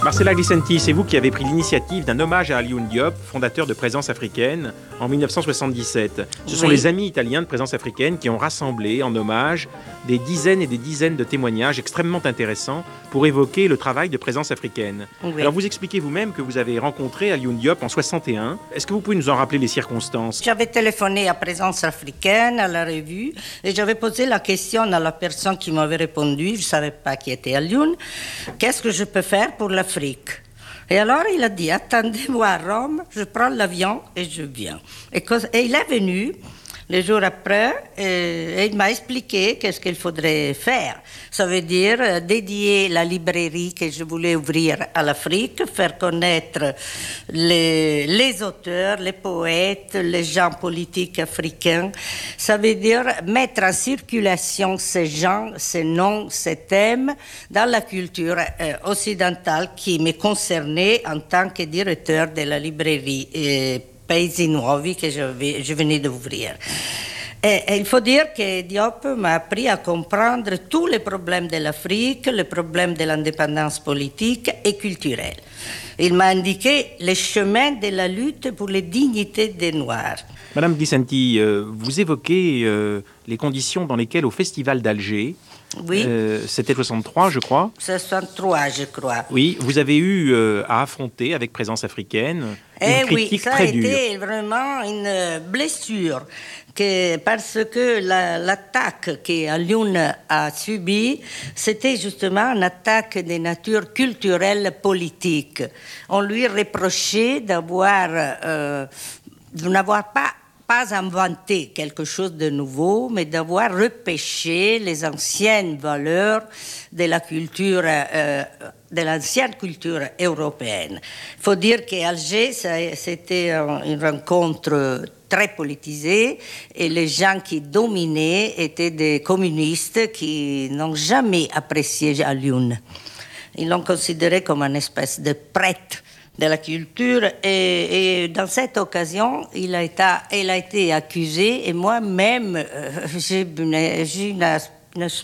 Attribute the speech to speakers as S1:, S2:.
S1: Marcella Glicenti, c'est vous qui avez pris l'initiative d'un hommage à Alioune Diop, fondateur de Présence africaine, en 1977. Ce sont les amis italiens de Présence africaine qui ont rassemblé en hommage des dizaines et des dizaines de témoignages extrêmement intéressants pour évoquer le travail de Présence africaine. Oui. Alors vous expliquez vous-même que vous avez rencontré Alioune Diop en 61. Est-ce que vous pouvez nous en rappeler les circonstances?
S2: J'avais téléphoné à Présence africaine, à la revue, et j'avais posé la question à la personne qui m'avait répondu, je ne savais pas qui était Alioune, qu'est-ce que je peux faire pour l'Afrique? Et alors il a dit, attendez-moi à Rome, je prends l'avion et je viens. Et il est venu les jours après et il m'a expliqué qu'est-ce qu'il faudrait faire. Ça veut dire dédier la librairie que je voulais ouvrir à l'Afrique, faire connaître les auteurs, les poètes, les gens politiques africains. Ça veut dire mettre en circulation ces gens, ces noms, ces thèmes dans la culture occidentale qui me concernait en tant que directeur de la librairie Paesi Nuovi que je venais d'ouvrir. Et il faut dire que Diop m'a appris à comprendre tous les problèmes de l'Afrique, les problèmes de l'indépendance politique et culturelle. Il m'a indiqué les chemins de la lutte pour les dignités des Noirs.
S1: Madame Glicenti, vous évoquez les conditions dans lesquelles au Festival d'Alger,
S2: oui.
S1: C'était 63, je crois.
S2: 63, je crois.
S1: Oui, vous avez eu à affronter avec Présence africaine une critique très dure.
S2: Ça a été vraiment une blessure parce que l'attaque qu'Alioune a subie, c'était justement une attaque de nature culturelle politique. On lui reprochait de n'avoir pas inventé quelque chose de nouveau, mais d'avoir repêché les anciennes valeurs de la culture, de l'ancienne culture européenne. Il faut dire qu'Alger, c'était une rencontre très politisée et les gens qui dominaient étaient des communistes qui n'ont jamais apprécié Alioune. Ils l'ont considéré comme une espèce de prêtre de la culture et dans cette occasion, il a été accusé et moi-même, j'ai une